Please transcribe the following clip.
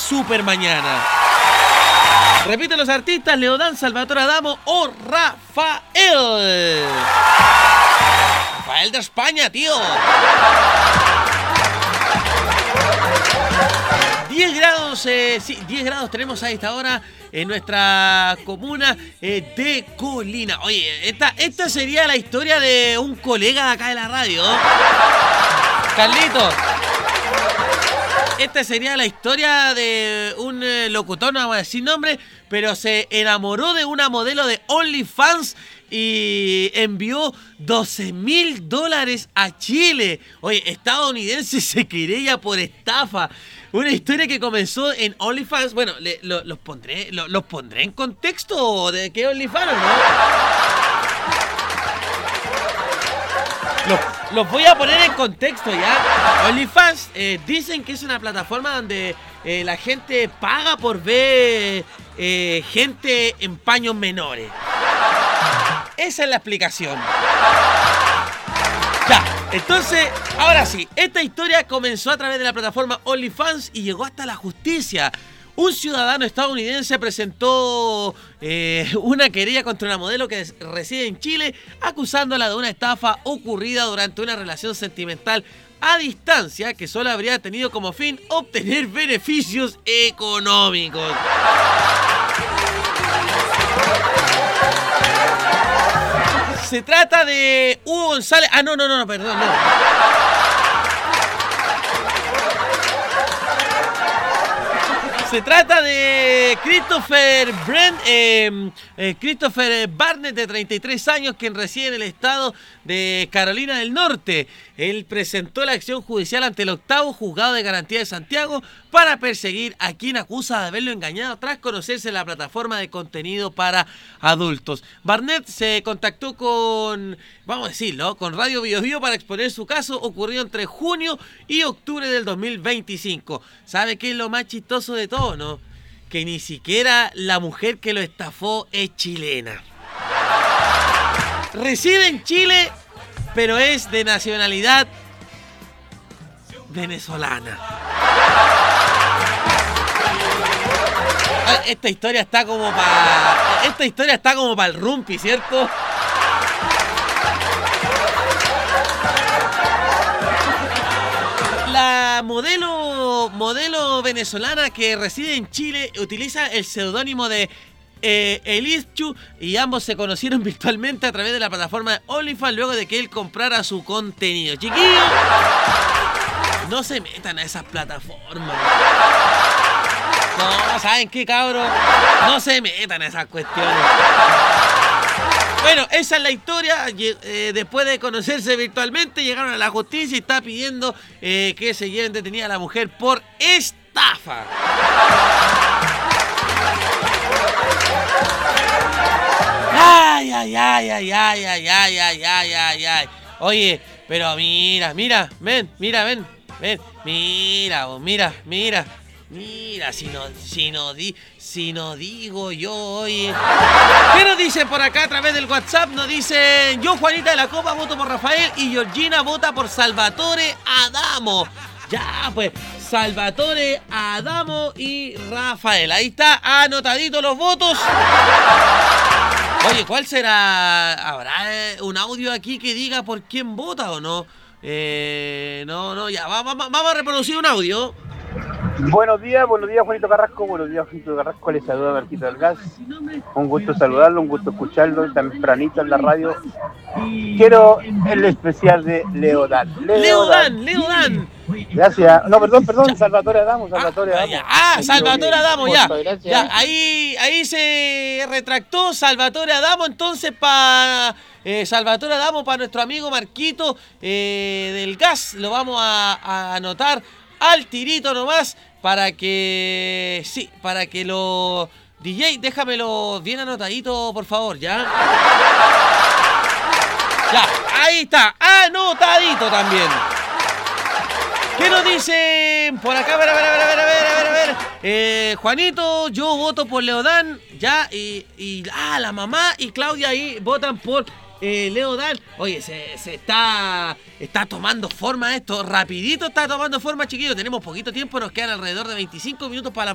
super mañana. Repite los artistas: Leodán, Salvatore Adamo o Rafael. Rafael de España, tío. 10 grados, 10 grados tenemos a esta hora en nuestra comuna de Colina. Oye, esta sería la historia de un colega de acá de la radio. Carlito, esta sería la historia de un locutor, no vamos a decir nombre, pero se enamoró de una modelo de OnlyFans y envió $12,000 a Chile. Oye, estadounidense se querella por estafa. Una historia que comenzó en OnlyFans. Bueno, los pondré en contexto de qué OnlyFans, ¿no? Los voy a poner en contexto, ¿ya? OnlyFans dicen que es una plataforma donde la gente paga por ver gente en paños menores. Esa es la explicación. Ya, entonces, ahora sí, esta historia comenzó a través de la plataforma OnlyFans y llegó hasta la justicia. Un ciudadano estadounidense presentó una querella contra una modelo que reside en Chile, acusándola de una estafa ocurrida durante una relación sentimental a distancia que solo habría tenido como fin obtener beneficios económicos. Se trata de Hugo González. Ah, no, perdón, no. Se trata de Christopher Barnett, de 33 años, quien reside en el estado de Carolina del Norte. Él presentó la acción judicial ante el 8º Juzgado de Garantía de Santiago para perseguir a quien acusa de haberlo engañado tras conocerse la plataforma de contenido para adultos. Barnett se contactó con, vamos a decirlo, con Radio Bio Bio para exponer su caso ocurrido entre junio y octubre del 2025. ¿Sabe qué es lo más chistoso de todo, no? Que ni siquiera la mujer que lo estafó es chilena. Reside en Chile, pero es de nacionalidad venezolana. Esta historia está como para el rumpi, ¿cierto? La modelo venezolana que reside en Chile utiliza el seudónimo de Elischu y ambos se conocieron virtualmente a través de la plataforma de OnlyFans luego de que él comprara su contenido. Chiquillos, no se metan a esas plataformas. No, ¿saben qué, cabros? No se metan a esas cuestiones. Bueno, esa es la historia. Después de conocerse virtualmente, llegaron a la justicia y está pidiendo que se lleven detenida a la mujer por estafa. Ay. Oye, pero mira, ven. Mira, si no digo yo, oye. ¿Qué nos dicen por acá a través del WhatsApp? Nos dicen: yo, Juanita de la Copa, voto por Rafael y Georgina vota por Salvatore Adamo. Ya, pues, Salvatore Adamo y Rafael. Ahí está, anotadito los votos. Oye, ¿cuál será? ¿Habrá un audio aquí que diga por quién vota o no? No, ya, vamos a reproducir un audio. Buenos días, Juanito Carrasco. Les saluda Marquito del Gas. Un gusto saludarlo, un gusto escucharlo tempranito en la radio. Quiero el especial de Leodán. Gracias. No, perdón, Salvatore Adamo. Salvatore Adamo, ya. Ya, ahí se retractó Salvatore Adamo, entonces Salvatore Adamo para nuestro amigo Marquito del Gas. Lo vamos a anotar al tirito nomás para que lo... DJ, déjamelo bien anotadito, por favor, ¿ya? Ya, ahí está, anotadito también. ¿Qué nos dicen por acá? A ver. Juanito, yo voto por Leodán, ya, y la mamá y Claudia ahí votan por Leodán. Oye, se está tomando forma esto, rapidito está tomando forma, chiquillos. Tenemos poquito tiempo, nos quedan alrededor de 25 minutos para